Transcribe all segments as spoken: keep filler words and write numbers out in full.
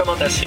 recommandations.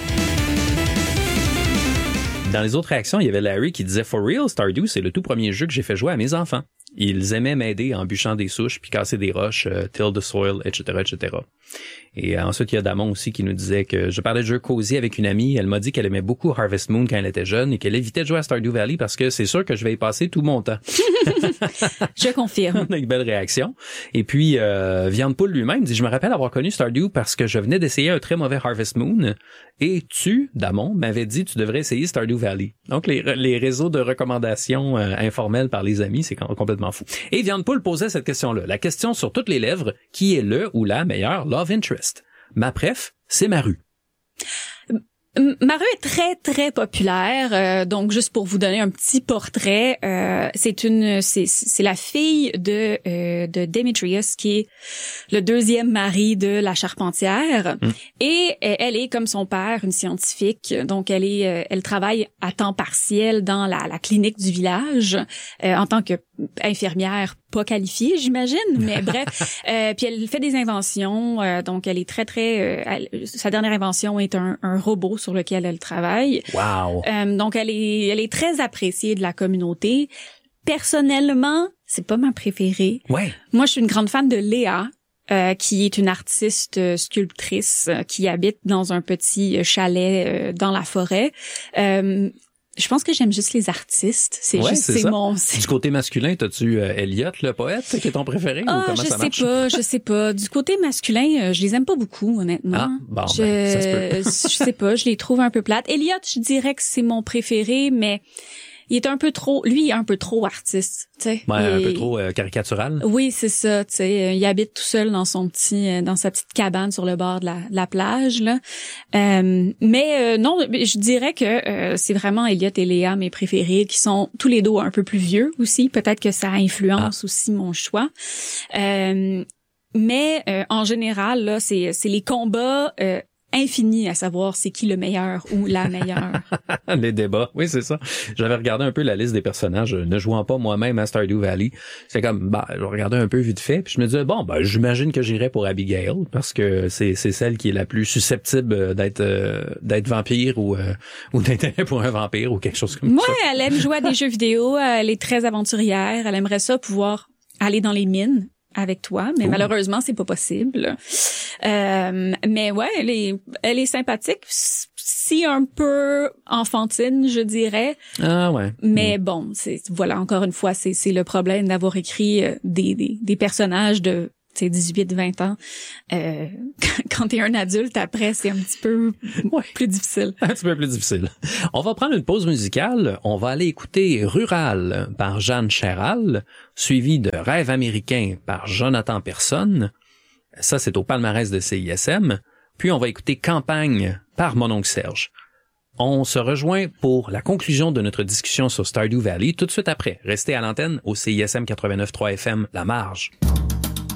Dans les autres réactions, il y avait Larry qui disait « For real, Stardew, c'est le tout premier jeu que j'ai fait jouer à mes enfants. Ils aimaient m'aider en bûchant des souches, puis casser des roches, euh, till the soil, et cetera, et cetera » Et euh, ensuite, il y a Damon aussi qui nous disait que je parlais de jeux cosy avec une amie. Elle m'a dit qu'elle aimait beaucoup Harvest Moon quand elle était jeune et qu'elle évitait de jouer à Stardew Valley parce que c'est sûr que je vais y passer tout mon temps. Je confirme. On a une belle réaction. Et puis, euh, Viande Poule lui-même dit « Je me rappelle avoir connu Stardew parce que je venais d'essayer un très mauvais Harvest Moon et tu, Damon, m'avais dit tu devrais essayer Stardew Valley. » Donc, les, les réseaux de recommandations euh, informelles par les amis, c'est complètement fou. Et Viande Poule posait cette question-là. La question sur toutes les lèvres, qui est le ou la meilleure love interest? Ma préf, c'est Maru. Maru est très très populaire, euh, donc juste pour vous donner un petit portrait, euh, c'est une c'est c'est la fille de euh, de Demetrius qui est le deuxième mari de la Charpentière mmh. et elle est comme son père une scientifique, donc elle est euh, elle travaille à temps partiel dans la la clinique du village euh, en tant que infirmière pas qualifiée, j'imagine, mais bref. Euh, puis elle fait des inventions, euh, donc elle est très très. Euh, elle, sa dernière invention est un, un robot sur lequel elle travaille. Wow. Euh, donc elle est elle est très appréciée de la communauté. Personnellement, c'est pas ma préférée. Ouais. Moi, je suis une grande fan de Léa. Euh, qui est une artiste euh, sculptrice euh, qui habite dans un petit chalet euh, dans la forêt. Euh, Je pense que j'aime juste les artistes. C'est ouais, juste, c'est, c'est ça. mon... Du côté masculin, t'as-tu euh, Elliot, le poète, qui est ton préféré? Ah, ou comment je ça sais marche? pas, je sais pas. Du côté masculin, euh, je les aime pas beaucoup, honnêtement. Ah, bon, je, ben, ça se peut. je sais pas, je les trouve un peu plates. Elliot, je dirais que c'est mon préféré, mais il est un peu trop, lui, il est un peu trop artiste, tu sais. Ouais, un est, peu trop euh, caricatural. Oui, c'est ça, tu sais. Il habite tout seul dans son petit, dans sa petite cabane sur le bord de la, de la plage, là. Euh, mais euh, non, je dirais que euh, c'est vraiment Elliot et Léa mes préférés, qui sont tous les deux un peu plus vieux aussi. Peut-être que ça influence ah. aussi mon choix. Euh, mais euh, en général, là, c'est, c'est les combats. Euh, infini à savoir c'est qui le meilleur ou la meilleure. Les débats, oui, c'est ça. J'avais regardé un peu la liste des personnages, ne jouant pas moi-même à Stardew Valley. C'est comme, bah, je regardais un peu vite fait, puis je me disais, bon, ben, j'imagine que j'irais pour Abigail, parce que c'est c'est celle qui est la plus susceptible d'être euh, d'être vampire ou euh, ou d'être pour un vampire ou quelque chose comme ouais, ça. Ouais, elle aime jouer à des jeux vidéo, elle est très aventurière, elle aimerait ça pouvoir aller dans les mines avec toi, mais Ouh. malheureusement c'est pas possible. Euh, mais ouais, elle est, elle est sympathique, si un peu enfantine, je dirais. Ah ouais. Mais mmh. bon, c'est voilà encore une fois, c'est c'est le problème d'avoir écrit des des, des personnages de c'est dix-huit vingt ans. Euh, quand t'es un adulte, après, c'est un petit peu ouais. plus difficile. Un petit peu plus difficile. On va prendre une pause musicale. On va aller écouter Rural par Jeanne Chéral, suivi de Rêve américain par Jonathan Personne. Ça, c'est au palmarès de C I S M. Puis, on va écouter Campagne par mon oncle Serge. On se rejoint pour la conclusion de notre discussion sur Stardew Valley tout de suite après. Restez à l'antenne au C I S M quatre-vingt-neuf point trois F M, La Marge.